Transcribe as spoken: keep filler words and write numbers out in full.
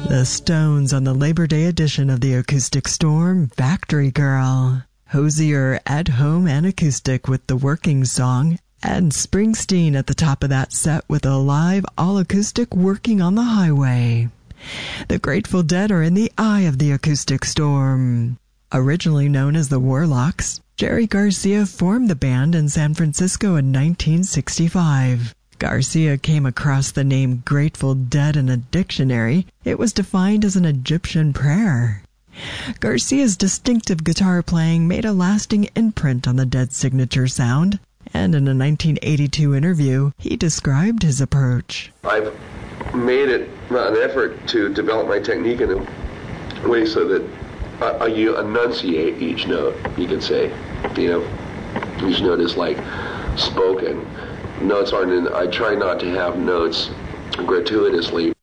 The Stones on the Labor Day edition of the Acoustic Storm, Factory Girl. Hozier at home and acoustic with the Working Song, and Springsteen at the top of that set with a live all-acoustic Working on the Highway. The Grateful Dead are in the eye of the acoustic storm. Originally known as the Warlocks, Jerry Garcia formed the band in San Francisco in nineteen sixty-five. Garcia came across the name Grateful Dead in a dictionary. It was defined as an Egyptian prayer. Garcia's distinctive guitar playing made a lasting imprint on the Dead signature sound, and in a nineteen eighty-two interview, he described his approach. I've made it an effort to develop my technique in a way so that uh, you enunciate each note, you could say. You know, each note is like spoken. Notes aren't in, I try not to have notes gratuitously